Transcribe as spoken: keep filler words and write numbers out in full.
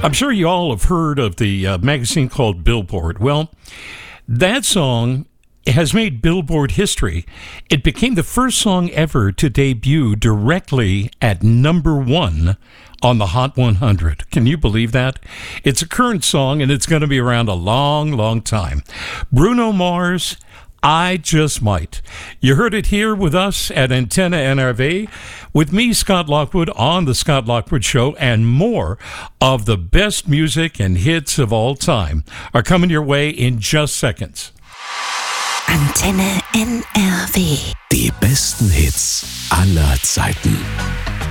I'm sure you all have heard of the uh, magazine called Billboard. Well, that song has made Billboard history. It became the first song ever to debut directly at number one on the Hot one hundred. Can you believe that? It's a current song, and it's going to be around a long, long time. Bruno Mars, I Just Might. You heard it here with us at Antenna N R V, with me, Scott Lockwood, on The Scott Lockwood Show, and more of the best music and hits of all time are coming your way in just seconds. Antenne N R W. Die besten Hits aller Zeiten.